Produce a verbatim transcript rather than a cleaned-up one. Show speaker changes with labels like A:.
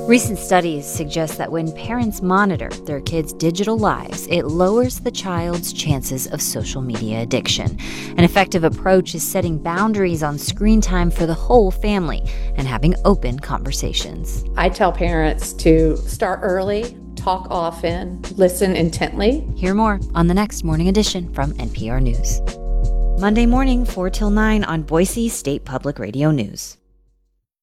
A: Recent studies suggest that when parents monitor their kids' digital lives, it lowers the child's chances of social media addiction. An effective approach is setting boundaries on screen time for the whole family and having open conversations.
B: I tell parents to start early, talk often, listen intently.
A: Hear more on the next Morning Edition from N P R News. Monday morning, four till nine on Boise State Public Radio News.